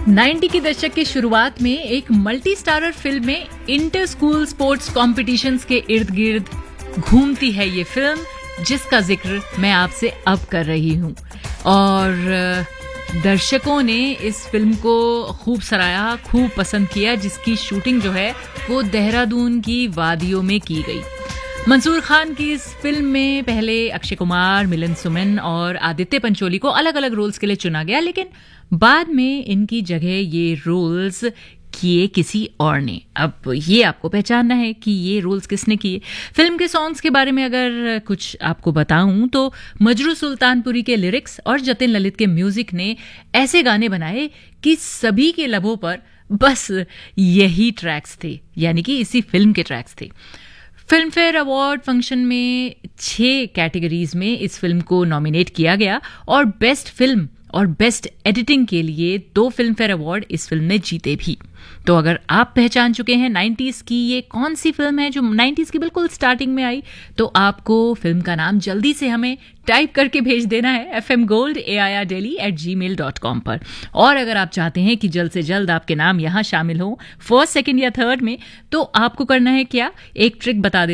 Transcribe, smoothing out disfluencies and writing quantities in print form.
90 के दशक की शुरुआत में एक मल्टी स्टारर फिल्म में इंटर स्कूल स्पोर्ट्स कॉम्पिटिशन्स के इर्द गिर्द घूमती है ये फिल्म, जिसका जिक्र मैं आपसे अब कर रही हूँ। और दर्शकों ने इस फिल्म को खूब सराहा, खूब पसंद किया, जिसकी शूटिंग जो है वो देहरादून की वादियों में की गई। मंसूर खान की इस फिल्म में पहले अक्षय कुमार, मिलिंद सुमन और आदित्य पंचोली को अलग अलग रोल्स के लिए चुना गया, लेकिन बाद में इनकी जगह ये रोल्स किए किसी और ने। अब ये आपको पहचानना है कि ये रोल्स किसने किए। फिल्म के सॉन्ग्स के बारे में अगर कुछ आपको बताऊं तो मजरू सुल्तानपुरी के लिरिक्स और जतिन ललित के म्यूजिक ने ऐसे गाने बनाए कि सभी के लबों पर बस यही ट्रैक्स थे, यानी कि इसी फिल्म के ट्रैक्स थे। फिल्म फेयर अवार्ड फंक्शन में 6 कैटेगरीज में इस फिल्म को नॉमिनेट किया गया और बेस्ट फिल्म और बेस्ट एडिटिंग के लिए 2 फिल्म फेयर अवार्ड इस फिल्म ने जीते भी। तो अगर आप पहचान चुके हैं 90s की ये कौन सी फिल्म है जो 90s की बिल्कुल स्टार्टिंग में आई, तो आपको फिल्म का नाम जल्दी से हमें टाइप करके भेज देना है fmgold@airdelhi@gmail.com पर। और अगर आप चाहते हैं कि जल्द से जल्द आपके नाम यहाँ शामिल हो फर्स्ट, सेकंड या थर्ड में, तो आपको करना है क्या, एक ट्रिक बता